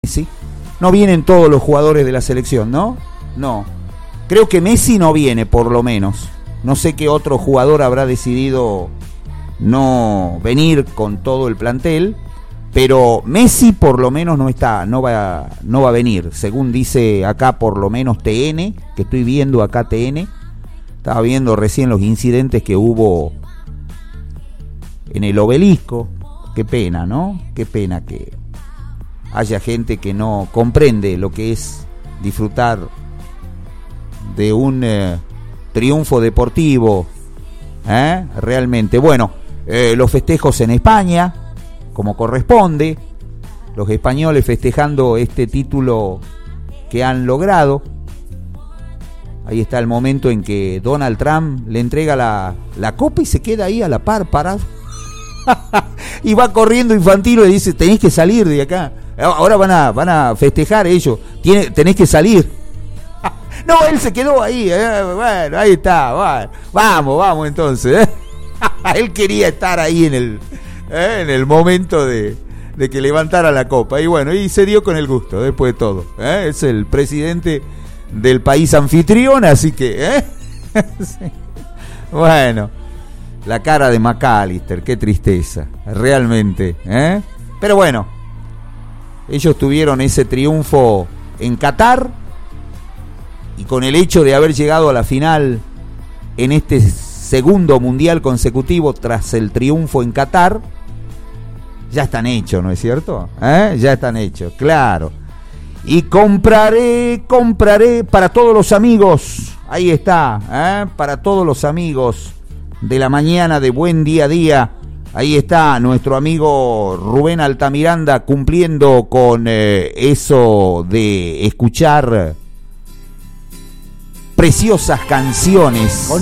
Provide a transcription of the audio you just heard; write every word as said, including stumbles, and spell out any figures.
Messi. No vienen todos los jugadores de la selección, ¿no? No. Creo que Messi no viene, por lo menos. No sé qué otro jugador habrá decidido no venir con todo el plantel, pero Messi por lo menos no está, no va, no va a venir, según dice acá por lo menos T N, que estoy viendo acá T N. Estaba viendo recién los incidentes que hubo en el Obelisco. Qué pena, ¿no? Qué pena que haya gente que no comprende lo que es disfrutar de un eh, triunfo deportivo, ¿eh? Realmente. Bueno, eh, los festejos en España, como corresponde, los españoles festejando este título que han logrado. Ahí está el momento en que Donald Trump le entrega la, la copa y se queda ahí a la par, parado. Y va corriendo Infantino y dice, tenés que salir de acá. Ahora van a, van a festejar ellos. Tiene, tenés que salir. No, él se quedó ahí. Eh. Bueno, ahí está. Bueno, vamos, vamos entonces. Eh. Él quería estar ahí en el, eh, en el momento de, de que levantara la copa. Y bueno, y se dio con el gusto después de todo. Eh. Es el presidente del país anfitrión, así que... Eh. Sí. Bueno, la cara de McAllister, qué tristeza. Realmente. Eh. Pero bueno, ellos tuvieron ese triunfo en Qatar y con el hecho de haber llegado a la final en este segundo mundial consecutivo tras el triunfo en Qatar, ya están hechos, ¿no es cierto? ¿Eh? Ya están hechos, claro. Y compraré, compraré para todos los amigos, ahí está, ¿eh? Para todos los amigos de la mañana de Buen Día a Día. Ahí está nuestro amigo Rubén Altamiranda cumpliendo con eh, eso de escuchar preciosas canciones.